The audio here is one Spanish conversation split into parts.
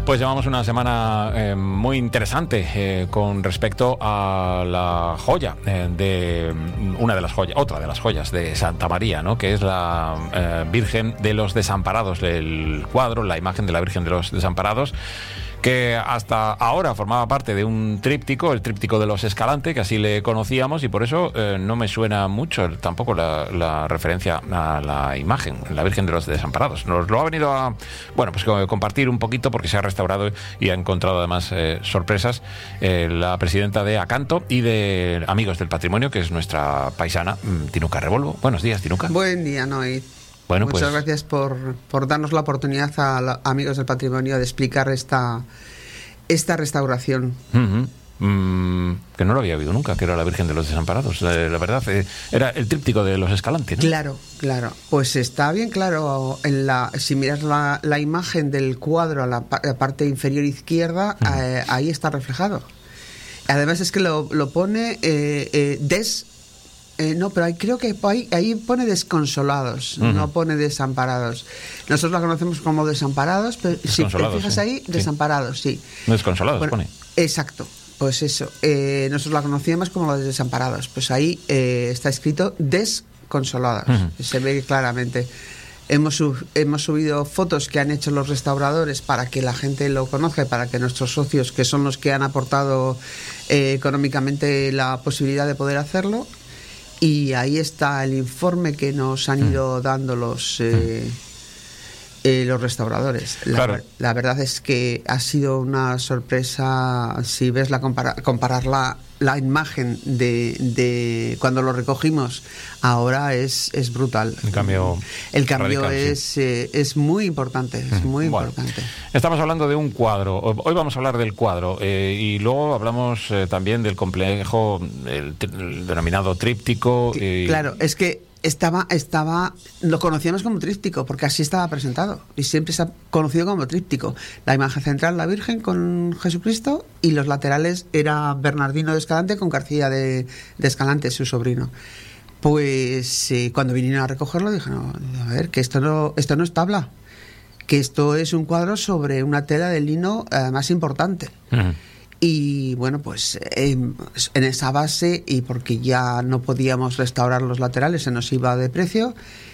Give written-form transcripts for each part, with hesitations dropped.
Pues llevamos una semana muy interesante con respecto a la joya de otra de las joyas de Santa María, ¿no? Que es la Virgen de los Desamparados, el cuadro, la imagen de la Virgen de los Desamparados, que hasta ahora formaba parte de un tríptico, el tríptico de los Escalante, que así le conocíamos, y por eso no me suena mucho tampoco la referencia a la imagen, la Virgen de los Desamparados. Nos lo ha venido a compartir un poquito, porque se ha restaurado y ha encontrado además sorpresas, la presidenta de Acanto y de Amigos del Patrimonio, que es nuestra paisana, Tinuca Revolvo. Buenos días, Tinuca. Buen día, Noé. Bueno, muchas gracias por darnos la oportunidad a los Amigos del Patrimonio de explicar esta restauración. Que no lo había oído nunca, que era la Virgen de los Desamparados. La verdad, era el tríptico de los Escalante, ¿no? Claro. Pues está bien claro. Si miras la imagen del cuadro a la parte inferior izquierda, ahí está reflejado. Además es que lo pone no, pero creo que ahí pone desconsolados, no pone desamparados. Nosotros la conocemos como desamparados, pero si te fijas ahí, desamparados, sí. Desconsolados, bueno, pone. Exacto, pues eso. Nosotros la conocíamos como los desamparados. Pues ahí está escrito desconsolados. Se ve claramente. Hemos subido fotos que han hecho los restauradores para que la gente lo conozca y para que nuestros socios, que son los que han aportado económicamente la posibilidad de poder hacerlo. Y ahí está el informe que nos han ido dando los restauradores. La verdad es que ha sido una sorpresa. Si ves comparar la imagen de cuando lo recogimos ahora es brutal. El cambio radical, es muy importante, es muy importante. Estamos hablando de un cuadro. Hoy vamos a hablar del cuadro y luego hablamos también del complejo, el denominado tríptico. Claro, es que lo conocíamos como tríptico porque así estaba presentado y siempre se ha conocido como tríptico. La imagen central, la Virgen con Jesucristo, y los laterales era Bernardino de Escalante con García de Escalante, su sobrino. Pues cuando vinieron a recogerlo dijeron, a ver, que esto no es tabla, que esto es un cuadro sobre una tela de lino más importante. Y bueno, pues en esa base, y porque ya no podíamos restaurar los laterales, se nos iba de precio,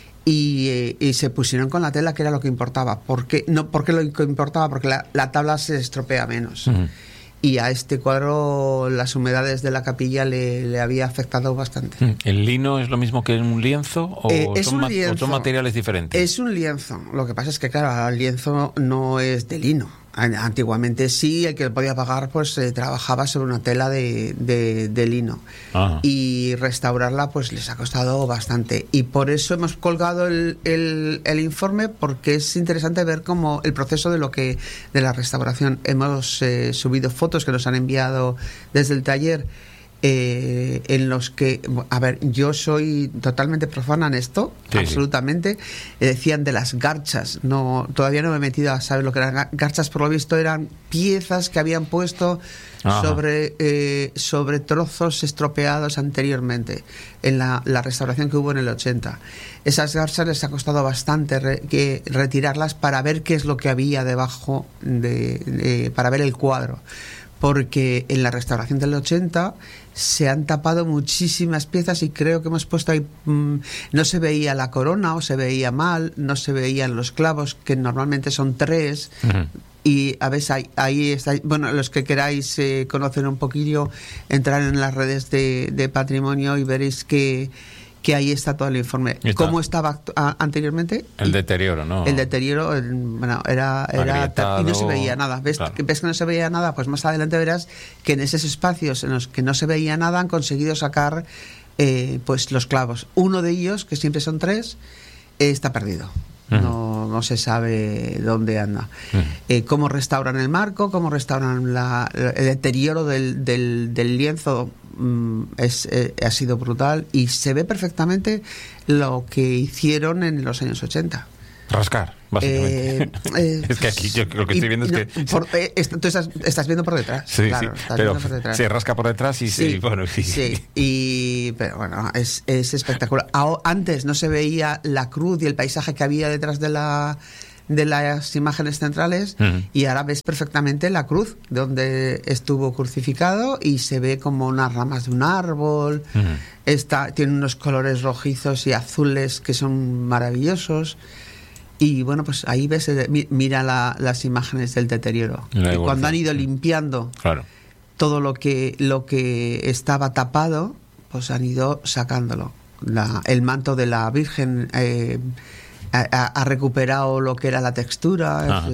y se pusieron con la tela, que era lo que importaba. ¿Por qué lo que importaba? Porque la tabla se estropea menos. Y a este cuadro las humedades de la capilla le había afectado bastante. ¿El lino es lo mismo que un lienzo o son materiales diferentes? Es un lienzo. Lo que pasa es que, claro, el lienzo no es de lino. Antiguamente sí, el que lo podía pagar pues trabajaba sobre una tela de lino. Ajá. Y restaurarla pues les ha costado bastante, y por eso hemos colgado el informe, porque es interesante ver cómo el proceso de la restauración. Hemos subido fotos que nos han enviado desde el taller, en los que, a ver, yo soy totalmente profana en esto, sí, absolutamente. Decían de las garchas, todavía no me he metido a saber lo que eran garchas. Por lo visto eran piezas que habían puesto sobre trozos estropeados anteriormente en la restauración que hubo en el 80. Esas garchas les ha costado bastante retirarlas para ver qué es lo que había debajo para ver el cuadro, porque en la restauración del 80 se han tapado muchísimas piezas, y creo que hemos puesto ahí, no se veía la corona, o se veía mal, no se veían los clavos, que normalmente son 3. Y a veces ahí está. Bueno, los que queráis conocer un poquillo, entrar en las redes de patrimonio y veréis que ahí está todo el informe. ¿Cómo estaba anteriormente? El deterioro, ¿no? El deterioro, era y no se veía nada. ¿Ves que no se veía nada? Pues más adelante verás que en esos espacios en los que no se veía nada han conseguido sacar pues los clavos. Uno de ellos, que siempre son 3, está perdido. No se sabe dónde anda. Cómo restauran el marco, cómo restauran el deterioro del lienzo, ha sido brutal, y se ve perfectamente lo que hicieron en los años 80. Rascar, básicamente. Es que aquí yo lo que estoy viendo es que... tú estás viendo por detrás. Sí, claro, sí, pero por detrás. Se rasca por detrás y sí, bueno... Sí, pero bueno, es espectacular. Antes no se veía la cruz y el paisaje que había detrás de la de las imágenes centrales, y ahora ves perfectamente la cruz donde estuvo crucificado y se ve como unas ramas de un árbol. Tiene unos colores rojizos y azules que son maravillosos. Y bueno, pues ahí ves, mira las imágenes del deterioro. Cuando han ido limpiando todo lo que estaba tapado, pues han ido sacándolo. El manto de la Virgen ha recuperado lo que era la textura.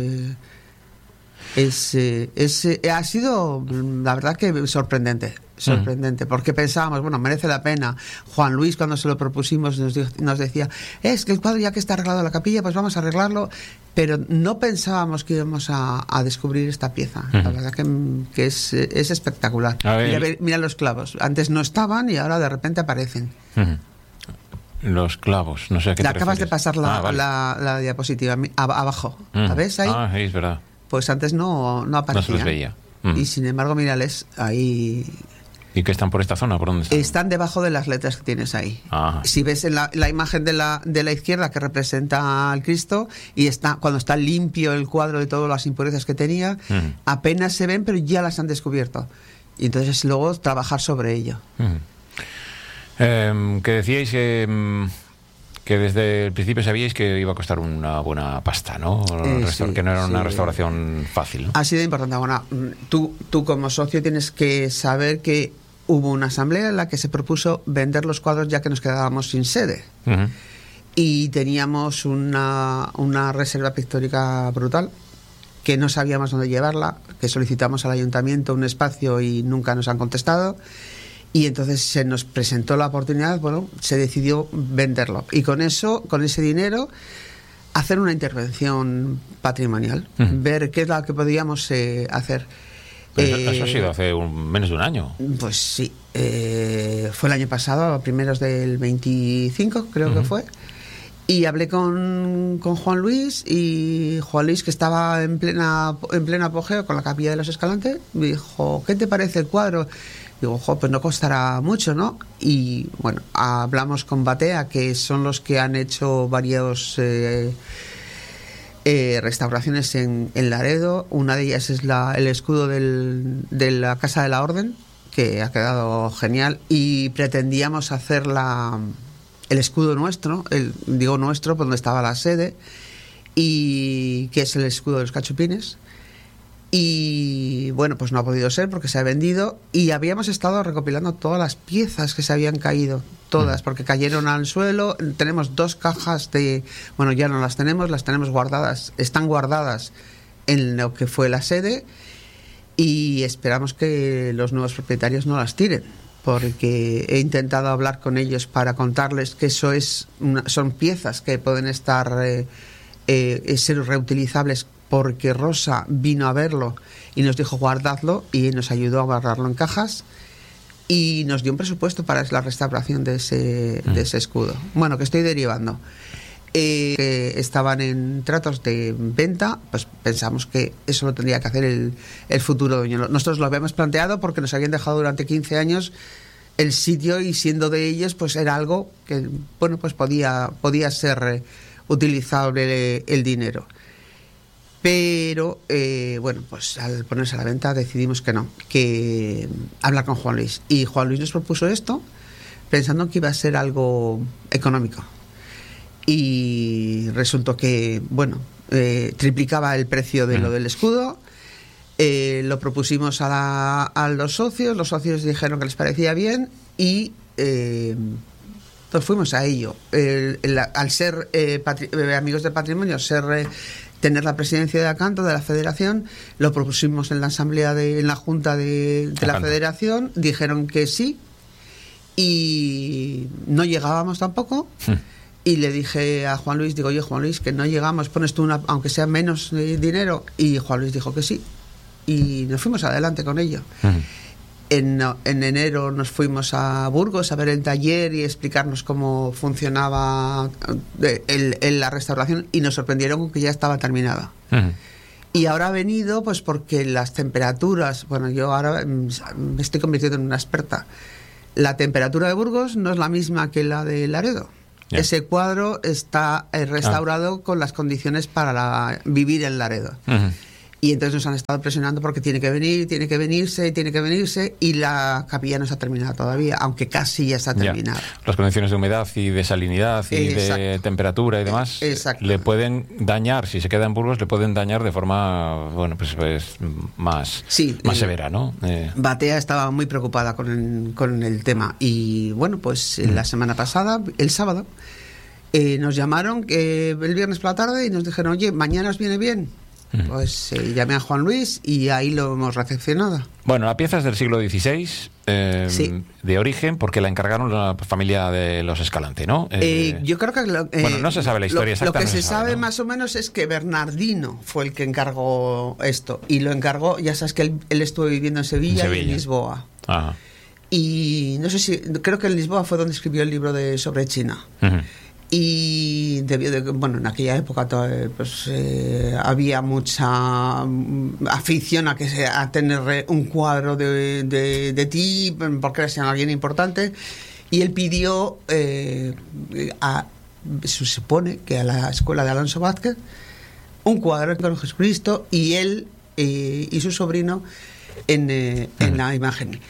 Ha sido, la verdad, que sorprendente, porque pensábamos, bueno, merece la pena. Juan Luis, cuando se lo propusimos, nos decía, es que el cuadro, ya que está arreglado la capilla, pues vamos a arreglarlo, pero no pensábamos que íbamos a descubrir esta pieza. La verdad que es espectacular. Mira los clavos, antes no estaban y ahora de repente aparecen. Los clavos, no sé a qué te refieres. Acabas de pasar la diapositiva abajo, ¿la ves ahí? Sí, es verdad. Pues antes no aparecían. No se los veía. Y sin embargo, mírales, ahí... ¿Y que están por esta zona? ¿Por dónde están? Están debajo de las letras que tienes ahí. Ajá. Si ves en la imagen de la izquierda, que representa al Cristo, y cuando está limpio el cuadro de todas las impurezas que tenía, apenas se ven, pero ya las han descubierto. Y entonces luego trabajar sobre ello. Que decíais que desde el principio sabíais que iba a costar una buena pasta, ¿no? Que no era una restauración fácil, ¿no? Ha sido importante. Bueno, tú como socio tienes que saber que hubo una asamblea en la que se propuso vender los cuadros, ya que nos quedábamos sin sede. Y teníamos una reserva pictórica brutal, que no sabíamos dónde llevarla, que solicitamos al ayuntamiento un espacio y nunca nos han contestado. Y entonces se nos presentó la oportunidad, bueno, se decidió venderlo. Y con ese dinero, hacer una intervención patrimonial, ver qué es lo que podíamos hacer. Eso ha sido hace menos de un año. Pues sí, fue el año pasado, a primeros del 25, creo que fue. Y hablé con Juan Luis, y Juan Luis, que estaba en pleno apogeo con la Capilla de los Escalantes, me dijo, ¿qué te parece el cuadro? Digo, pues no costará mucho, ¿no? Y bueno, hablamos con Batea, que son los que han hecho varios restauraciones en Laredo. Una de ellas es el escudo de la Casa de la Orden, que ha quedado genial, y pretendíamos hacer el escudo nuestro, digo nuestro, por donde estaba la sede, y que es el escudo de los Cachupines. Y bueno, pues no ha podido ser porque se ha vendido, y habíamos estado recopilando todas las piezas que se habían caído, todas, porque cayeron al suelo. Tenemos 2 cajas bueno, ya no las tenemos guardadas, están guardadas en lo que fue la sede, y esperamos que los nuevos propietarios no las tiren, porque he intentado hablar con ellos para contarles que eso son piezas que pueden ser reutilizables, porque Rosa vino a verlo y nos dijo guardadlo, y nos ayudó a guardarlo en cajas y nos dio un presupuesto para la restauración de ese escudo. Bueno, que estoy derivando. Que estaban en tratos de venta, pues pensamos que eso lo tendría que hacer el futuro dueño. Nosotros lo habíamos planteado porque nos habían dejado durante 15 años el sitio, y siendo de ellos, pues era algo que, bueno, pues podía ser utilizable el dinero. Pero, bueno, pues al ponerse a la venta decidimos que hablar con Juan Luis. Y Juan Luis nos propuso esto pensando que iba a ser algo económico. Y resultó que, bueno, triplicaba el precio de lo del escudo. Lo propusimos a los socios dijeron que les parecía bien, y nos fuimos a ello. Al ser amigos del patrimonio, tener la presidencia de Acanto, de la federación, lo propusimos en la asamblea, en la junta de la federación, dijeron que sí, y no llegábamos tampoco. Y le dije a Juan Luis, digo, oye, Juan Luis, que no llegamos, pones tú aunque sea menos dinero. Y Juan Luis dijo que sí, y nos fuimos adelante con ello. En enero nos fuimos a Burgos a ver el taller y explicarnos cómo funcionaba la restauración, y nos sorprendieron con que ya estaba terminada. Y ahora ha venido pues porque las temperaturas, bueno, yo ahora me estoy convirtiendo en una experta. La temperatura de Burgos no es la misma que la de Laredo. ese cuadro está restaurado con las condiciones para vivir en Laredo. Y entonces nos han estado presionando porque tiene que venirse, y la capilla no se ha terminado todavía, aunque casi ya está terminada. Las condiciones de humedad y de salinidad y de temperatura y demás le pueden dañar, si se queda en Burgos, le pueden dañar de forma, bueno, pues más severa, ¿no? Batea estaba muy preocupada con el tema, y bueno, pues la semana pasada, el sábado, nos llamaron el viernes por la tarde y nos dijeron, oye, ¿mañana os viene bien? Pues llamé a Juan Luis y ahí lo hemos recepcionado. Bueno, la pieza es del siglo XVI, de origen, porque la encargaron la familia de los Escalante, ¿no? Yo creo que... bueno, no se sabe la historia exacta. Lo que se sabe, ¿no?, más o menos es que Bernardino fue el que encargó esto. Y lo encargó, ya sabes que él estuvo viviendo en Sevilla y en Lisboa. Ajá. Y no sé si... Creo que en Lisboa fue donde escribió el libro sobre China. Y bueno, en aquella época pues, había mucha afición a tener un cuadro de ti, porque eras alguien importante, y él pidió se supone que a la escuela de Alonso Vázquez un cuadro con Jesucristo y él y su sobrino en la imagen.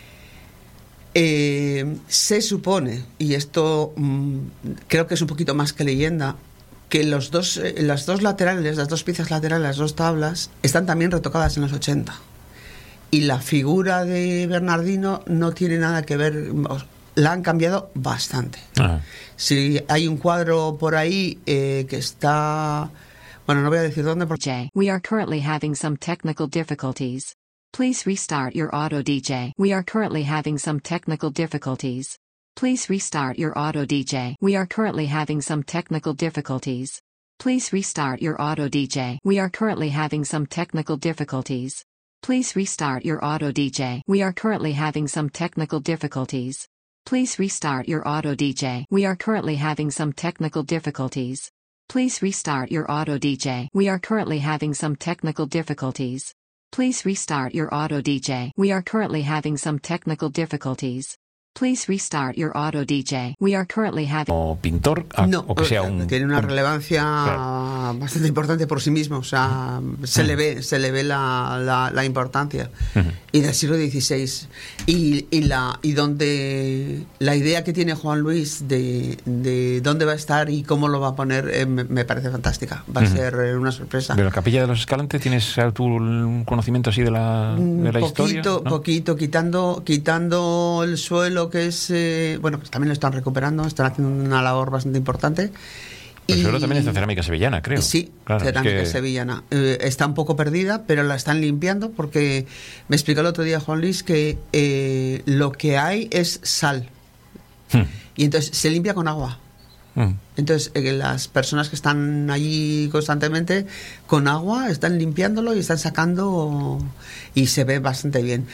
Se supone, y esto creo que es un poquito más que leyenda, que las dos laterales, las dos piezas laterales, las dos tablas, están también retocadas en los 80. Y la figura de Bernardino no tiene nada que ver, la han cambiado bastante. Si hay un cuadro por ahí que está... Bueno, no voy a decir dónde porque... We are currently having some technical difficulties. Please restart your auto DJ. We are currently having some technical difficulties. Please restart your auto DJ. We are currently having some technical difficulties. Please restart your auto DJ. We are currently having some technical difficulties. Please restart your auto DJ. We are currently having some technical difficulties. Please restart your auto DJ. We are currently having some technical difficulties. Please restart your auto DJ. We are currently having some technical difficulties. Please restart your auto DJ. We are currently having some technical difficulties. Please restart your auto DJ. We are currently having... O pintor, no, o que sea tiene una relevancia bastante importante por sí mismo. O sea, se le ve la importancia. Y del siglo XVI. Y donde la idea que tiene Juan Luis de dónde va a estar y cómo lo va a poner me parece fantástica. Va a ser una sorpresa. ¿De la Capilla de los Escalante tienes tú un conocimiento así de la historia? ¿No? Poquito, quitando el suelo, que es bueno, pues también lo están recuperando, están haciendo una labor bastante importante. El suelo también es de cerámica sevillana, creo. Sí, claro, cerámica sevillana. Está un poco perdida, pero la están limpiando porque me explicó el otro día Juan Luis que lo que hay es sal. Y entonces se limpia con agua. Entonces las personas que están allí constantemente con agua están limpiándolo y están sacando, y se ve bastante bien.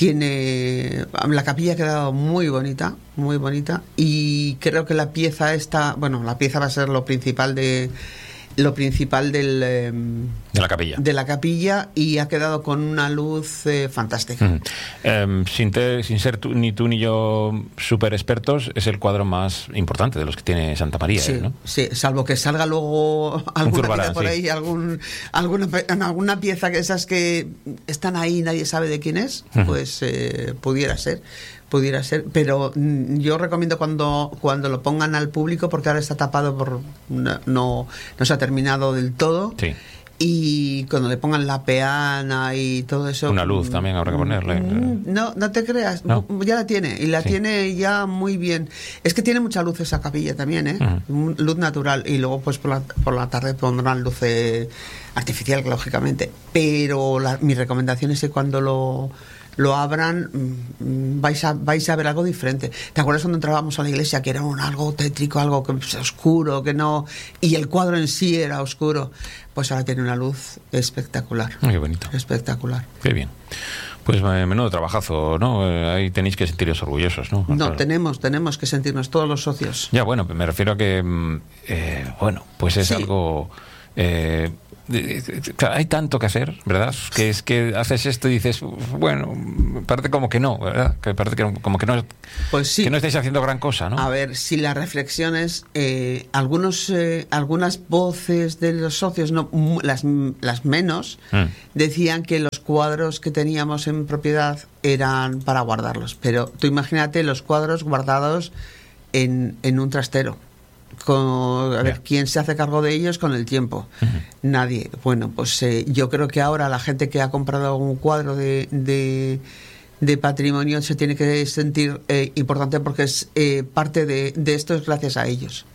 La capilla ha quedado muy bonita, y creo que la pieza va a ser lo principal de la capilla, y ha quedado con una luz fantástica. Sin ser ni tú ni yo súper expertos, es el cuadro más importante de los que tiene Santa María, sí, ¿no? Sí, salvo que salga luego alguna pieza por ahí, alguna pieza que esas que están ahí y nadie sabe de quién es, pues pudiera ser, pero yo recomiendo cuando lo pongan al público, porque ahora está tapado no se ha terminado del todo. Sí. Y cuando le pongan la peana y todo eso... Una luz también habrá que ponerle. No te creas, no. Ya la tiene, y la tiene ya muy bien. Es que tiene mucha luz esa capilla también, luz natural, y luego pues por la tarde pondrán luz artificial, lógicamente. Pero mi recomendación es que cuando lo abran, vais a ver algo diferente. ¿Te acuerdas cuando entrábamos a la iglesia que era algo tétrico, algo oscuro, que no, y el cuadro en sí era oscuro? Pues ahora tiene una luz espectacular. Qué bonito. Espectacular. Qué bien. Pues menudo trabajazo, ¿no? Ahí tenéis que sentiros orgullosos, ¿no? No, tenemos que sentirnos todos los socios. Ya, bueno, me refiero a que, bueno, pues es algo Claro, hay tanto que hacer, ¿verdad? Que es que haces esto y dices, bueno, parece como que no, ¿verdad? Que parece que como que no, pues sí, que no estáis haciendo gran cosa, ¿no? A ver, si la reflexión es, algunas voces de los socios, no, las menos, decían que los cuadros que teníamos en propiedad eran para guardarlos. Pero tú imagínate los cuadros guardados en un trastero. A ver, ¿quién se hace cargo de ellos con el tiempo? Nadie. Bueno, pues yo creo que ahora la gente que ha comprado un cuadro de patrimonio se tiene que sentir importante, porque es parte de esto es gracias a ellos.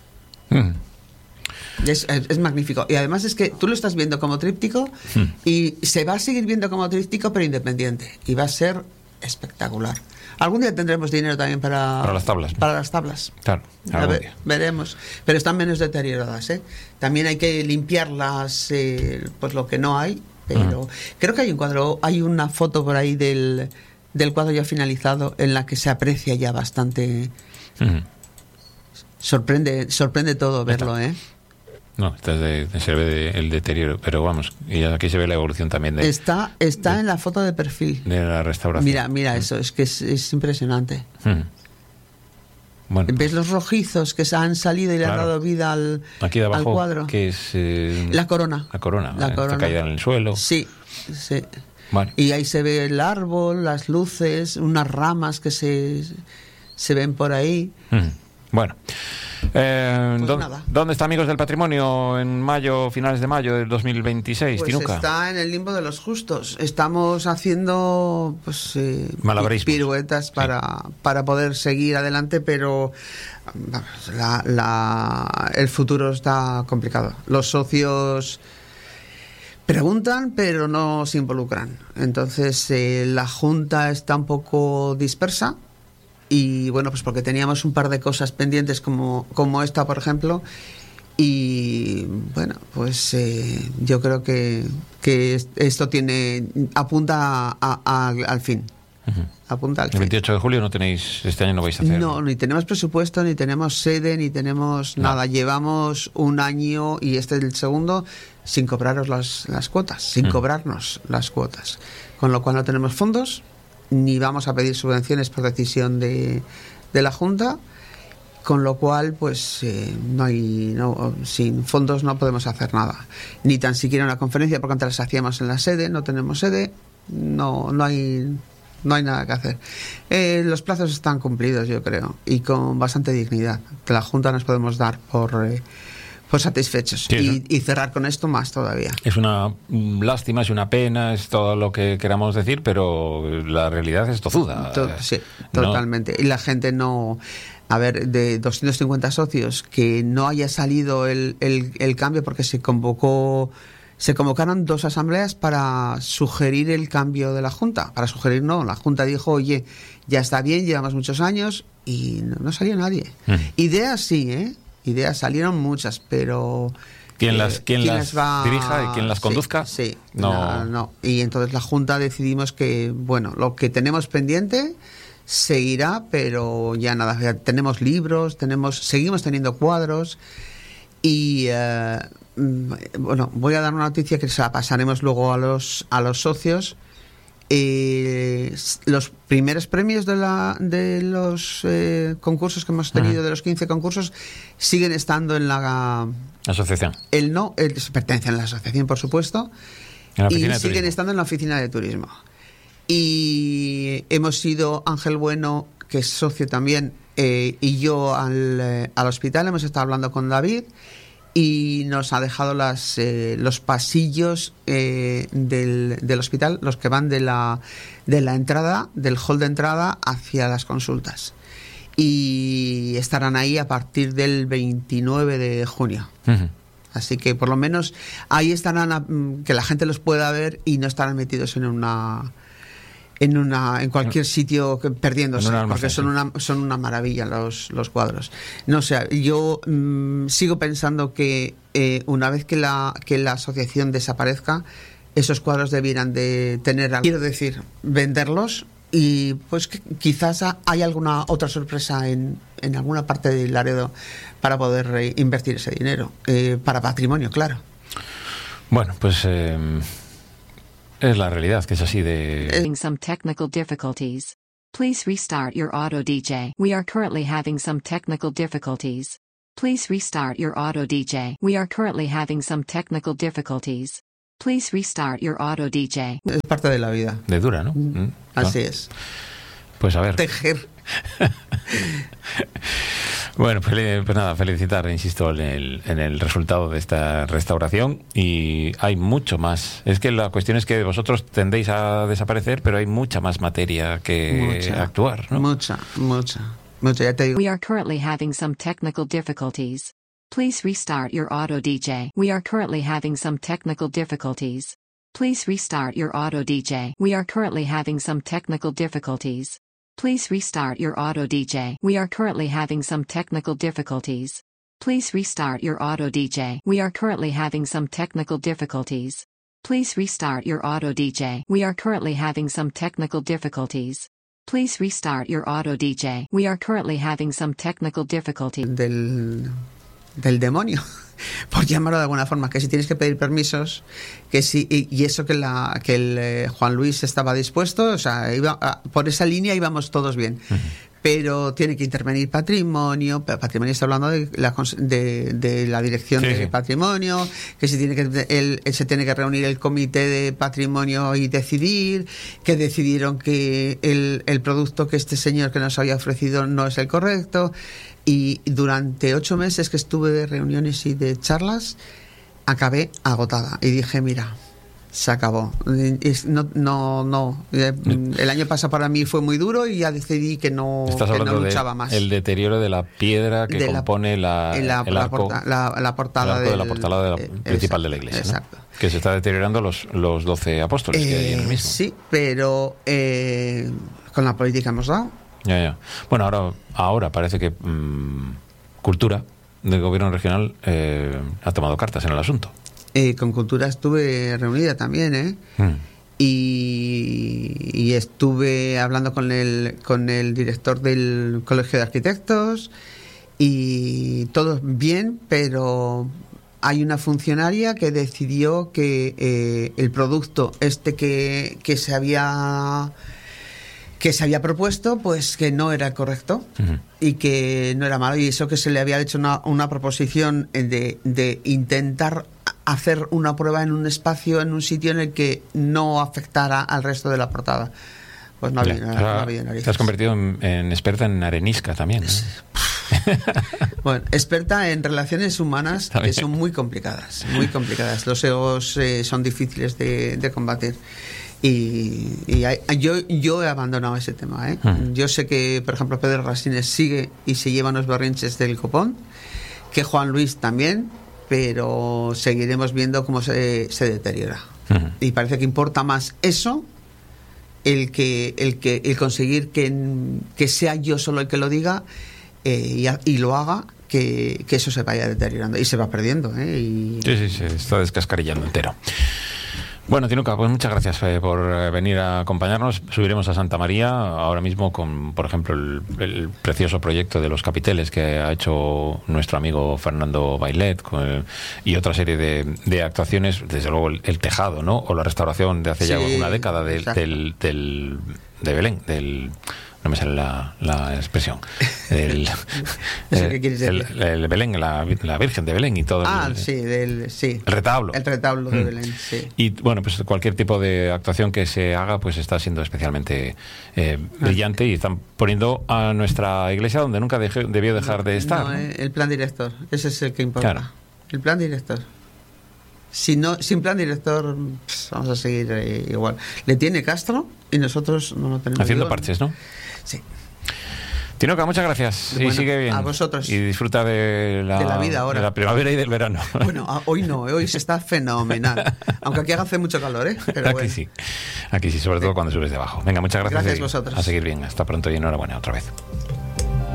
Es magnífico. Y además es que tú lo estás viendo como tríptico y se va a seguir viendo como tríptico, pero independiente. Y va a ser espectacular. Algún día tendremos dinero también para las tablas, ¿no? Para las tablas. Claro, veremos. Pero están menos deterioradas, ¿eh? También hay que limpiarlas, pues lo que no hay. Pero creo que hay un cuadro, hay una foto por ahí del cuadro ya finalizado en la que se aprecia ya bastante. Sorprende todo verlo, ¿eh? No, se ve el deterioro, pero vamos, y aquí se ve la evolución también está en la foto de perfil de la restauración. Mira eso, es que es impresionante. Bueno, ¿ves los rojizos que se han salido y le han dado vida al cuadro? Que es la corona. Está caída en el suelo. Sí. Vale. Y ahí se ve el árbol, las luces, unas ramas que se ven por ahí. Bueno, pues ¿dónde está Amigos del Patrimonio en finales de mayo del 2026, pues Tinuca? Está en el limbo de los justos. Estamos haciendo piruetas para poder seguir adelante, pero el futuro está complicado. Los socios preguntan, pero no se involucran. Entonces la Junta está un poco dispersa. Y bueno, pues porque teníamos un par de cosas pendientes como esta, por ejemplo, y bueno, pues yo creo que esto apunta al fin. Apunta al fin. El 28 de julio no tenéis, este año no vais a hacer. No, ni tenemos presupuesto, ni tenemos sede, ni tenemos nada. Llevamos un año, y este es el segundo, sin cobraros las cuotas, sin cobrarnos las cuotas. Con lo cual no tenemos fondos, ni vamos a pedir subvenciones por decisión de la Junta, con lo cual pues sin fondos no podemos hacer nada, ni tan siquiera una conferencia, porque antes las hacíamos en la sede, no tenemos sede, no hay nada que hacer. Los plazos están cumplidos, yo creo, y con bastante dignidad, que la Junta nos podemos dar por satisfechos, sí, y cerrar con esto más todavía. Es una lástima, es una pena, es todo lo que queramos decir, pero la realidad es tozuda. Sí, totalmente. Y la gente no... A ver, de 250 socios, que no haya salido el cambio, porque se convocaron 2 asambleas para sugerir el cambio de la Junta. Para sugerir no, la Junta dijo, oye, ya está bien, llevamos muchos años, y no salió nadie. Ideas sí, Ideas salieron muchas, pero ¿quién las dirija y quién las conduzca? Sí, no. Y entonces la Junta decidimos que, bueno, lo que tenemos pendiente seguirá, pero ya nada. Ya tenemos libros, seguimos teniendo cuadros, y bueno, voy a dar una noticia que se la pasaremos luego a los socios. Los primeros premios de los concursos que hemos tenido, de los 15 concursos, siguen estando en la asociación. Pertenecen a la asociación, por supuesto, y siguen estando en la oficina de turismo. Y hemos ido, Ángel Bueno, que es socio también, y yo al hospital, hemos estado hablando con David, y nos ha dejado los pasillos del hospital, los que van de la entrada, del hall de entrada hacia las consultas. Y estarán ahí a partir del 29 de junio. Así que por lo menos ahí estarán, que la gente los pueda ver, y no estarán metidos en cualquier sitio perdiéndose, porque son una maravilla los cuadros. No sé, yo sigo pensando que una vez que la asociación desaparezca, esos cuadros debieran de tener, quiero decir, venderlos, y pues que quizás hay alguna otra sorpresa en alguna parte del Laredo para poder invertir ese dinero, para patrimonio, claro. Bueno, pues es la realidad, que es así de... Having some technical difficulties. Please restart your auto DJ. We are currently having some technical difficulties. Please restart your auto DJ. We are currently having some technical difficulties. Please restart your auto DJ. Es parte de la vida. de dura, ¿no? Así es. Pues a ver. Tejer. Bueno, pues nada, felicitar, insisto, en el resultado de esta restauración, y hay mucho más. Es que la cuestión es que vosotros tendéis a desaparecer, pero hay mucha más materia que actuar, ¿no? Mucha, ya te digo. We are currently having some technical difficulties. Please restart your auto DJ. We are currently having some technical difficulties. Please restart your auto DJ. We are currently having some technical difficulties. Please restart your auto DJ. We are currently having some technical difficulties. Please restart your auto DJ. We are currently having some technical difficulties. Please restart your auto DJ. We are currently having some technical difficulties. Please restart your auto DJ. We are currently having some technical difficulties. Del demonio, por llamarlo de alguna forma, que si tienes que pedir permisos, que si, y eso que el Juan Luis estaba dispuesto, o sea, por esa línea íbamos todos bien. Uh-huh. Pero tiene que intervenir patrimonio está hablando de la dirección de patrimonio, que se tiene que reunir el comité de patrimonio y decidir, que decidieron que el producto que este señor que nos había ofrecido no es el correcto. Y durante 8 meses que estuve de reuniones y de charlas, acabé agotada. Y dije, mira, se acabó. No. El año pasado para mí fue muy duro y ya decidí que no luchaba más. El deterioro de la piedra que compone el arco, la portada de la portada principal de la iglesia, exacto, ¿no? Que se está deteriorando los 12 apóstoles que hay en el mismo. Sí, pero con la política hemos dado. Ya. Bueno, ahora parece que Cultura del Gobierno regional ha tomado cartas en el asunto. Con Cultura estuve reunida también, y estuve hablando con el director del Colegio de Arquitectos y todo bien, pero hay una funcionaria que decidió que el producto que se había propuesto, pues que no era correcto, uh-huh, y que no era malo, y eso que se le había hecho una proposición de intentar hacer una prueba en un espacio, en un sitio en el que no afectara al resto de la portada. Pues no había narices. Te has convertido en experta en arenisca también, ¿no? Bueno, experta en relaciones humanas que son muy complicadas. Los egos son difíciles de combatir. Y yo he abandonado ese tema, ¿eh? Yo sé que, por ejemplo, Pedro Rasines sigue y se lleva unos berrinches del copón, que Juan Luis también, pero seguiremos viendo cómo se deteriora. Y parece que importa más eso, el conseguir que sea yo solo el que lo diga, y lo haga, que eso se vaya deteriorando y se va perdiendo, ¿eh? Sí, se está descascarillando entero. Bueno, Tinuca, pues muchas gracias por venir a acompañarnos. Subiremos a Santa María ahora mismo con, por ejemplo, el precioso proyecto de los capiteles que ha hecho nuestro amigo Fernando Bailet, y otra serie de actuaciones, desde luego el tejado, ¿no? O la restauración de hace ya una década de Belén, no me sale la expresión. El Belén, la Virgen de Belén y todo. El retablo. El retablo de Belén, sí. Y bueno, pues cualquier tipo de actuación que se haga, pues está siendo especialmente brillante, y están poniendo a nuestra iglesia donde nunca debió dejar de estar. No, el plan director, ese es el que importa. Claro. El plan director. Sin plan director, vamos a seguir igual. Le tiene Castro y nosotros no lo tenemos. Haciendo parches, ¿no? Sí. Tinoca, muchas gracias. Bueno, y sigue bien. A vosotros. Y disfruta de la vida ahora. De la primavera y del verano. Bueno, hoy no, hoy se está fenomenal. Aunque aquí hace mucho calor, ¿eh? Pero aquí sí, sobre todo cuando subes debajo. Venga, muchas gracias. Gracias a vosotros. A seguir bien. Hasta pronto y enhorabuena otra vez.